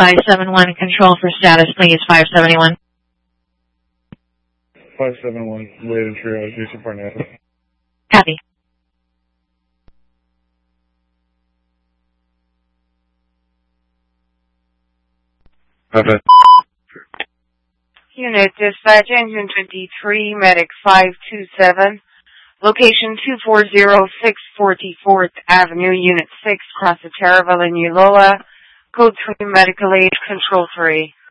571, control for status, please, 571. 571, Laden Trio, Jason Parnell. Copy. Okay. Unit Dispatch, Engine 23, Medic 527, location 2406 44th Avenue, Unit 6, Cross the Taraval in Ulola, Code 3, Medical Aid, Control 3.